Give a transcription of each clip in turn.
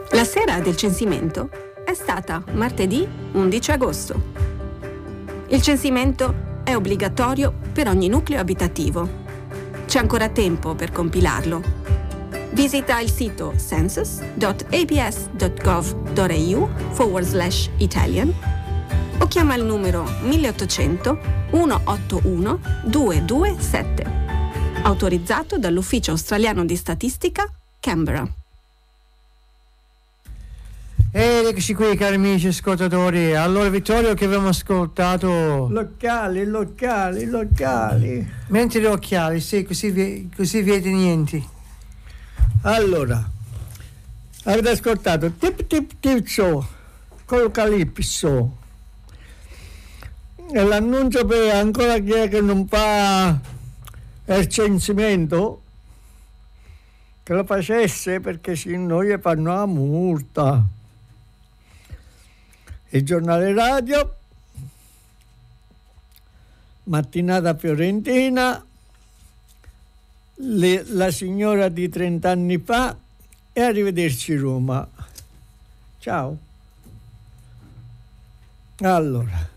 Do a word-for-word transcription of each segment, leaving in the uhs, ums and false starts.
La sera del censimento è stata martedì undici agosto. Il censimento è obbligatorio per ogni nucleo abitativo. C'è ancora tempo per compilarlo. Visita il sito census.abs.gov.au forward slash Italian o chiama il numero milleottocento centottantuno duecentoventisette, autorizzato dall'Ufficio Australiano di Statistica, Canberra. Ed eccoci qui, cari amici ascoltatori. Allora, Vittorio, che abbiamo ascoltato? Locali, locali, locali. Mentre gli occhiali, sì, così, vi, così vedi niente. Allora, avete ascoltato Tip Tip Tip Show col Calipso. E l'annuncio per ancora chi è che non fa il censimento, che lo facesse, perché se no gli fanno la multa. Il giornale radio, mattinata fiorentina, le, la signora di trenta anni fa, e arrivederci Roma. Ciao. Allora,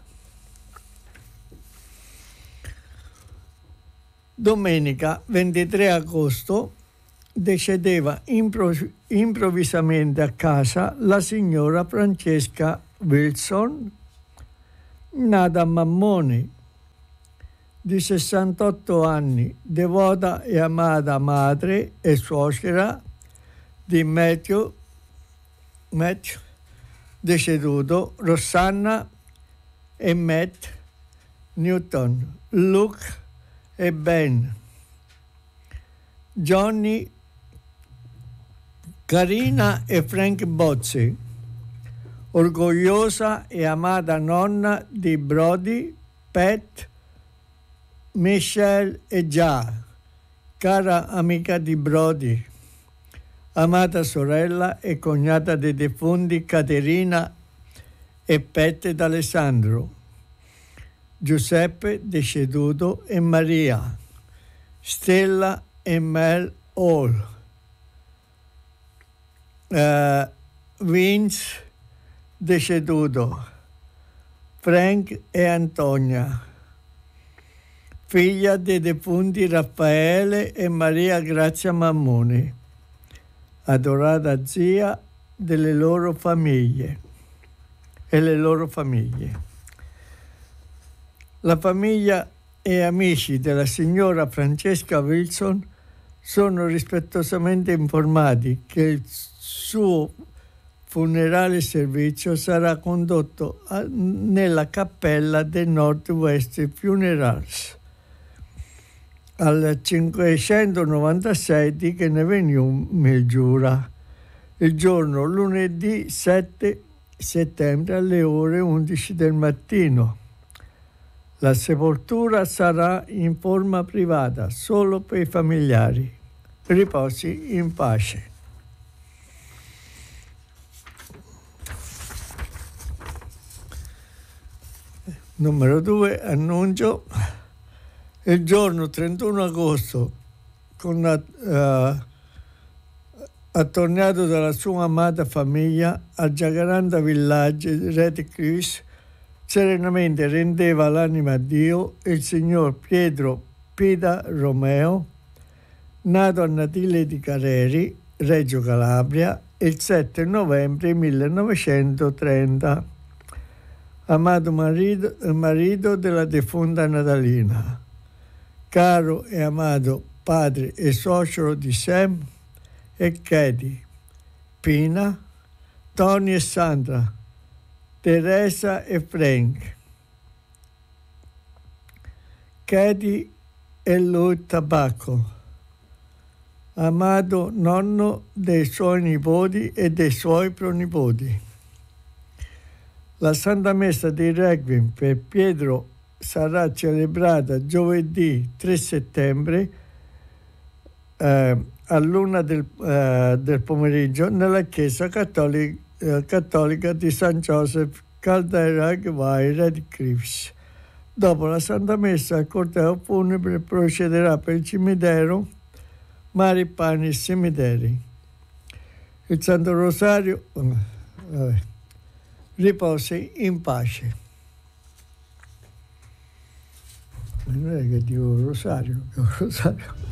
domenica ventitré agosto decedeva impro- improvvisamente a casa la signora Francesca Wilson, nata a Mammoni, di sessantotto anni, devota e amata madre e suocera di Matthew, Matthew deceduto, Rosanna e Matt Newton, Luke e Ben, Johnny, Carina e Frank Bozzi, orgogliosa e amata nonna di Brody, Pat, Michelle e Gia, cara amica di Brody, amata sorella e cognata dei defunti Caterina e Pat d'Alessandro, Giuseppe deceduto e Maria, Stella e Mel Hall, uh, Vince deceduto, Frank e Antonia, figlia dei defunti Raffaele e Maria Grazia Mammoni, adorata zia delle loro famiglie e le loro famiglie. La famiglia e amici della signora Francesca Wilson sono rispettosamente informati che il suo funerale servizio sarà condotto a, nella cappella del Northwest Funerals al cinquecentonovantasei di Kennevenues Mildura, il giorno lunedì sette settembre alle ore undici del mattino. La sepoltura sarà in forma privata solo per i familiari. Riposi in pace. Numero due, annuncio. Il giorno trentuno agosto, con, uh, attorniato dalla sua amata famiglia, a Jacaranda Village, Red Chris, serenamente rendeva l'anima a Dio il signor Pietro Pida Romeo, nato a Natile di Careri, Reggio Calabria, il sette novembre millenovecentotrenta. Amato marito, marito della defunta Natalina, caro e amato padre e suocero di Sam e Katie, Pina, Tony e Sandra, Teresa e Frank, Katie e lui Tabacco, amato nonno dei suoi nipoti e dei suoi pronipoti. La Santa Messa di Requiem per Pietro sarà celebrata giovedì tre settembre eh, all'una del, eh, del pomeriggio nella chiesa cattolica, eh, cattolica di San Joseph Caldera Guai Red Cliffs. Dopo la Santa Messa il corteo funebre procederà per il cimitero Maripani Cimiteri. il Santo Rosario vabbè, riposi in pace. Non è che dico rosario, dico rosario.